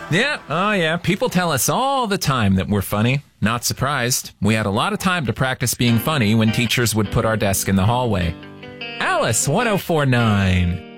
Yeah, oh yeah. People tell us all the time that we're funny. Not surprised. We had a lot of time to practice being funny when teachers would put our desk in the hallway. Alice 1049.